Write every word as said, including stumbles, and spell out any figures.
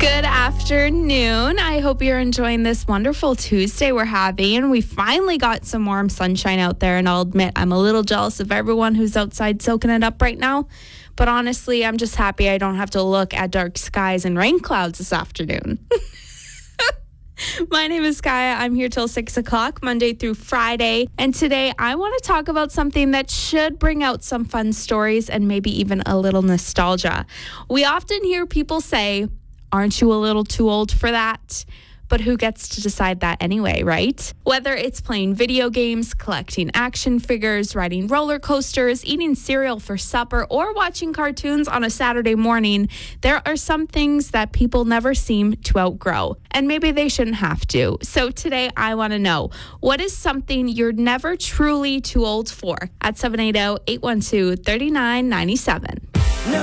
Good afternoon. I hope you're enjoying this wonderful Tuesday we're having. We finally got some warm sunshine out there, and I'll admit I'm a little jealous of everyone who's outside soaking it up right now. But honestly, I'm just happy I don't have to look at dark skies and rain clouds this afternoon. My name is Kaya. I'm here till six o'clock, Monday through Friday. And today I want to talk about something that should bring out some fun stories and maybe even a little nostalgia. We often hear people say, "Aren't you a little too old for that?" But who gets to decide that anyway, right? Whether it's playing video games, collecting action figures, riding roller coasters, eating cereal for supper, or watching cartoons on a Saturday morning, there are some things that people never seem to outgrow. And maybe they shouldn't have to. So today I want to know, what is something you're never truly too old for? At seven eight zero, eight one two, three nine nine seven.